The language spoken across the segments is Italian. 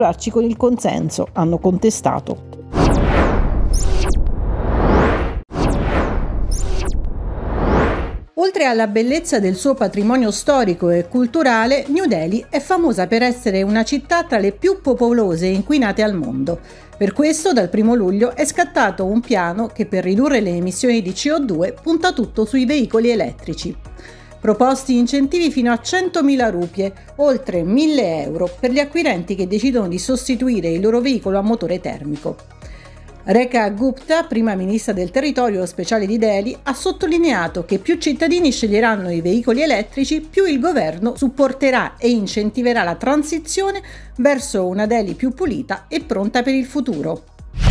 con il consenso, hanno contestato. Oltre alla bellezza del suo patrimonio storico e culturale, New Delhi è famosa per essere una città tra le più popolose e inquinate al mondo. Per questo, dal 1 luglio è scattato un piano che, per ridurre le emissioni di CO2, punta tutto sui veicoli elettrici. Proposti incentivi fino a 100.000 rupie, oltre 1.000 euro, per gli acquirenti che decidono di sostituire il loro veicolo a motore termico. Rekha Gupta, prima ministra del territorio speciale di Delhi, ha sottolineato che più cittadini sceglieranno i veicoli elettrici, più il governo supporterà e incentiverà la transizione verso una Delhi più pulita e pronta per il futuro.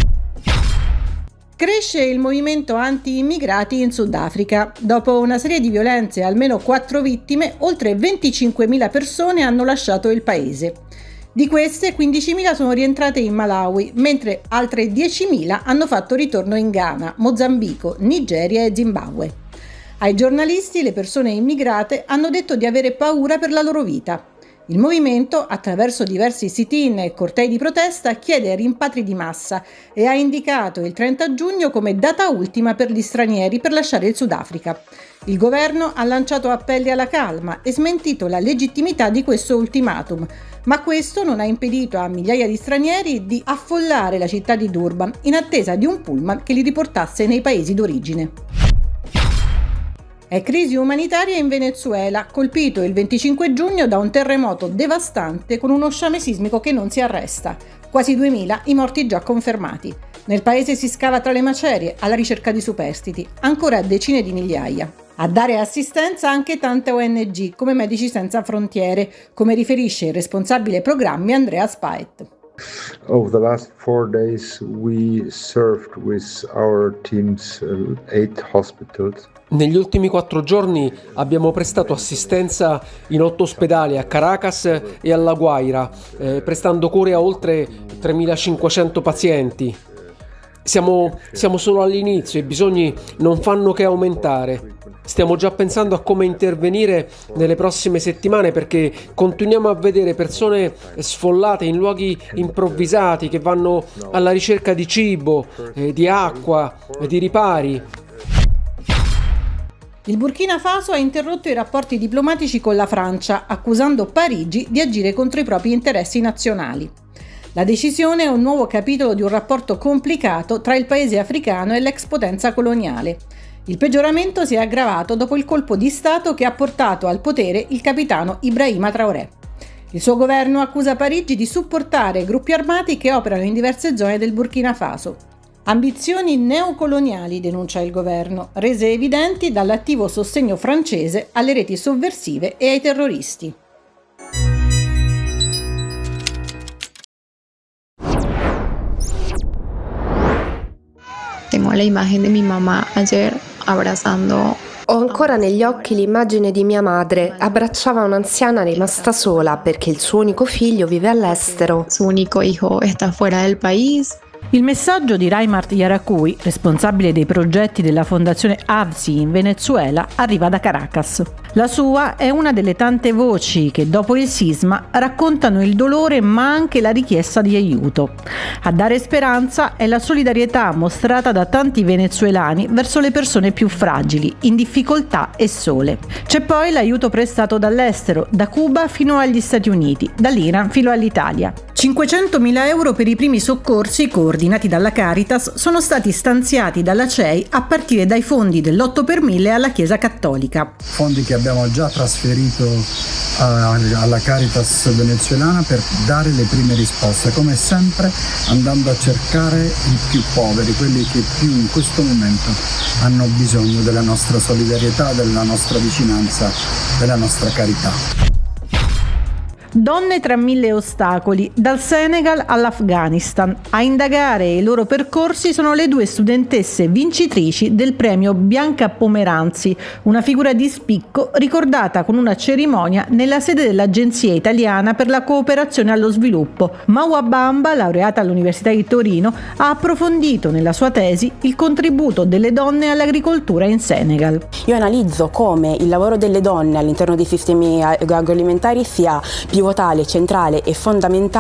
Cresce il movimento anti-immigrati in Sudafrica. Dopo una serie di violenze e almeno 4 vittime, oltre 25.000 persone hanno lasciato il paese. Di queste, 15.000 sono rientrate in Malawi, mentre altre 10.000 hanno fatto ritorno in Ghana, Mozambico, Nigeria e Zimbabwe. Ai giornalisti, le persone immigrate hanno detto di avere paura per la loro vita. Il movimento, attraverso diversi sit-in e cortei di protesta, chiede rimpatri di massa e ha indicato il 30 giugno come data ultima per gli stranieri per lasciare il Sudafrica. Il governo ha lanciato appelli alla calma e smentito la legittimità di questo ultimatum, ma questo non ha impedito a migliaia di stranieri di affollare la città di Durban in attesa di un pullman che li riportasse nei paesi d'origine. È crisi umanitaria in Venezuela, colpito il 25 giugno da un terremoto devastante con uno sciame sismico che non si arresta. Quasi 2.000 i morti già confermati. Nel paese si scava tra le macerie alla ricerca di superstiti, ancora decine di migliaia. A dare assistenza anche tante ONG, come Medici Senza Frontiere, come riferisce il responsabile programmi Andrea Spaet. Over the last 4 days we served with our teams 8 hospitals. Negli ultimi 4 giorni abbiamo prestato assistenza in 8 ospedali a Caracas e alla Guaira, prestando cure a oltre 3.500 pazienti. Siamo solo all'inizio e i bisogni non fanno che aumentare. Stiamo già pensando a come intervenire nelle prossime settimane perché continuiamo a vedere persone sfollate in luoghi improvvisati che vanno alla ricerca di cibo, di acqua, di ripari. Il Burkina Faso ha interrotto i rapporti diplomatici con la Francia, accusando Parigi di agire contro i propri interessi nazionali. La decisione è un nuovo capitolo di un rapporto complicato tra il paese africano e l'ex potenza coloniale. Il peggioramento si è aggravato dopo il colpo di Stato che ha portato al potere il capitano Ibrahima Traoré. Il suo governo accusa Parigi di supportare gruppi armati che operano in diverse zone del Burkina Faso. Ambizioni neocoloniali, denuncia il governo, rese evidenti dall'attivo sostegno francese alle reti sovversive e ai terroristi. Tengo la imagen de mi mamá ayer abrazando. Ho ancora negli occhi l'immagine di mia madre. Abbracciava un'anziana rimasta sola perché il suo unico figlio vive all'estero. Su unico hijo está fuera del país. Il messaggio di Raimart Yaracuy, responsabile dei progetti della fondazione AVSI in Venezuela, arriva da Caracas. La sua è una delle tante voci che dopo il sisma raccontano il dolore ma anche la richiesta di aiuto. A dare speranza è la solidarietà mostrata da tanti venezuelani verso le persone più fragili, in difficoltà e sole. C'è poi l'aiuto prestato dall'estero, da Cuba fino agli Stati Uniti, dall'Iran fino all'Italia. 500.000 euro per i primi soccorsi coordinati dalla Caritas sono stati stanziati dalla CEI a partire dai fondi dell'8 per 1000 alla Chiesa Cattolica. Fondi che abbiamo già trasferito alla Caritas venezuelana per dare le prime risposte, come sempre andando a cercare i più poveri, quelli che più in questo momento hanno bisogno della nostra solidarietà, della nostra vicinanza, della nostra carità. Donne tra 1000 ostacoli, dal Senegal all'Afghanistan. A indagare i loro percorsi sono le 2 studentesse vincitrici del premio Bianca Pomeranzi, una figura di spicco ricordata con una cerimonia nella sede dell'Agenzia Italiana per la Cooperazione allo Sviluppo. Maua Bamba, laureata all'Università di Torino, ha approfondito nella sua tesi il contributo delle donne all'agricoltura in Senegal. Io analizzo come il lavoro delle donne all'interno dei sistemi agroalimentari sia pivotale, centrale e fondamentale